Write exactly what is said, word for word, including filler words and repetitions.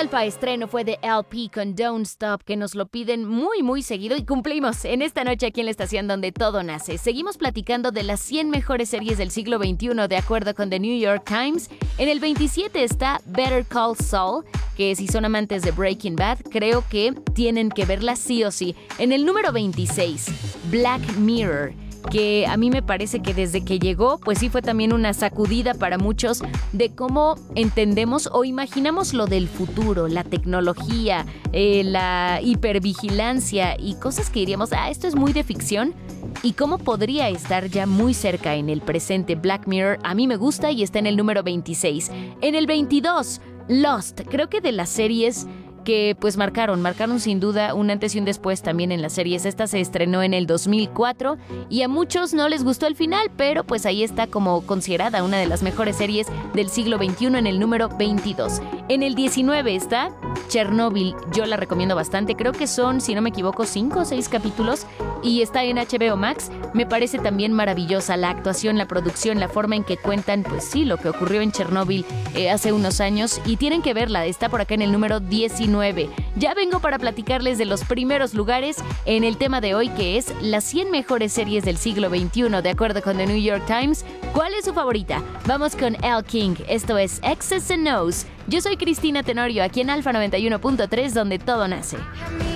alfa estreno fue de L P con Don't Stop, que nos lo piden muy muy seguido y cumplimos en esta noche aquí en la estación donde todo nace. Seguimos platicando de las cien mejores series del siglo veintiuno de acuerdo con The New York Times. En el veintisiete está Better Call Saul, que si son amantes de Breaking Bad, creo que tienen que verla sí o sí. En el número veintiséis, Black Mirror, que a mí me parece que desde que llegó, pues sí fue también una sacudida para muchos de cómo entendemos o imaginamos lo del futuro, la tecnología, eh, la hipervigilancia y cosas que diríamos, ah, esto es muy de ficción, y cómo podría estar ya muy cerca en el presente. Black Mirror a mí me gusta y está en el número veintiséis. En el veintidós, Lost, creo que de las series que pues marcaron, marcaron sin duda un antes y un después también en las series. Esta se estrenó en el dos mil cuatro y a muchos no les gustó el final, pero pues ahí está como considerada una de las mejores series del siglo veintiuno en el número veintidós. En el diecinueve está Chernobyl, yo la recomiendo bastante, creo que son, si no me equivoco, cinco o seis capítulos y está en H B O Max. Me parece también maravillosa la actuación, la producción, la forma en que cuentan, pues sí, lo que ocurrió en Chernobyl eh, hace unos años y tienen que verla, está por acá en el número diecinueve. Ya vengo para platicarles de los primeros lugares en el tema de hoy, que es las cien mejores series del siglo veintiuno de acuerdo con The New York Times. ¿Cuál es su favorita? Vamos con Elle King, esto es X's and O's. Yo soy Cristina Tenorio, aquí en Alfa noventa y uno punto tres, donde todo nace.